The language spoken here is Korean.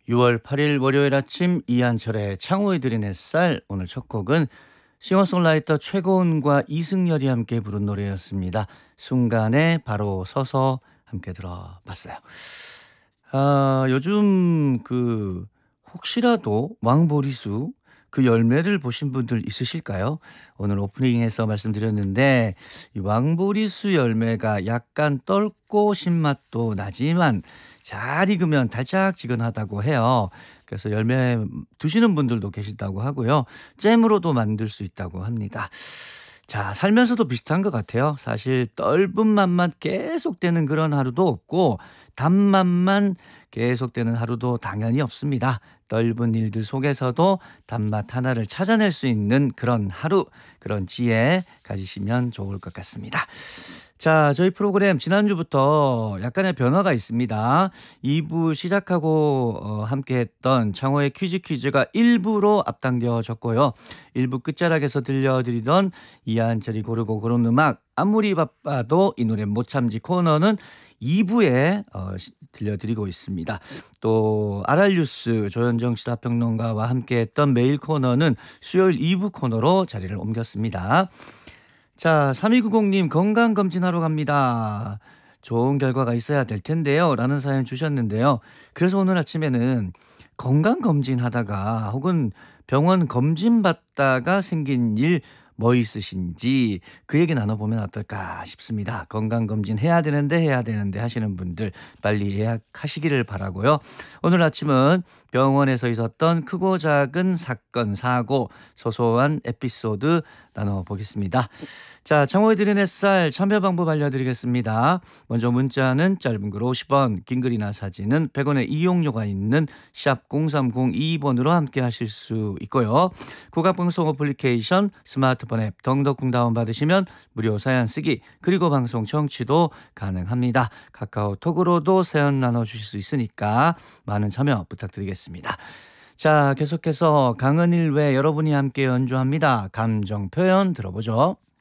6월 8일 월요일 아침 이한철의 창호의 들인 햇살. 오늘 첫 곡은 싱어송라이터 최고은과 이승열이 함께 부른 노래였습니다. 순간에 바로 서서 함께 들어봤어요. 요즘 혹시라도 왕보리수 그 열매를 보신 분들 있으실까요? 오늘 오프닝에서 말씀드렸는데 이 왕보리수 열매가 약간 떫고 신맛도 나지만 잘 익으면 달짝지근하다고 해요. 그래서 열매 드시는 분들도 계시다고 하고요. 잼으로도 만들 수 있다고 합니다. 자, 살면서도 비슷한 것 같아요. 사실 떫은 맛만 계속되는 그런 하루도 없고 단맛만 계속되는 하루도 당연히 없습니다. 떫은 일들 속에서도 단맛 하나를 찾아낼 수 있는 그런 하루, 그런 지혜 가지시면 좋을 것 같습니다. 자, 저희 프로그램 지난주부터 약간의 변화가 있습니다. 2부 시작하고 함께했던 창호의 퀴즈가 1부로 앞당겨졌고요. 1부 끝자락에서 들려드리던 이한철이 고르고 그런 음악, 아무리 바빠도 이 노래 못 참지 코너는 2부에 들려드리고 있습니다. 또 RR뉴스 조현정 시사평론가와 함께했던 매일 코너는 수요일 2부 코너로 자리를 옮겼습니다. 자, 3290님 건강검진하러 갑니다. 좋은 결과가 있어야 될 텐데요. 라는 사연 주셨는데요. 그래서 오늘 아침에는 건강검진 하다가 혹은 병원 검진 받다가 생긴 일 뭐 있으신지 그 얘기 나눠보면 어떨까 싶습니다. 건강검진 해야 되는데 하시는 분들 빨리 예약하시기를 바라고요. 오늘 아침은 병원에서 있었던 크고 작은 사건, 사고, 소소한 에피소드 나눠보겠습니다. 자, 창호의 들은 햇살 참여 방법 알려드리겠습니다. 먼저 문자는 짧은 글 50원, 긴 글이나 사진은 100원의 이용료가 있는 샵 0302번으로 함께 하실 수 있고요. 국악방송 어플리케이션 스마트폰 앱 덩덕궁 다운받으시면 무료 사연 쓰기 그리고 방송 청취도 가능합니다. 카카오톡으로도 사연 나눠주실 수 있으니까 많은 참여 부탁드리겠습니다. 자, 계속해서 강은일 외 여러분이 함께 연주합니다. 감정 표현 들어보죠.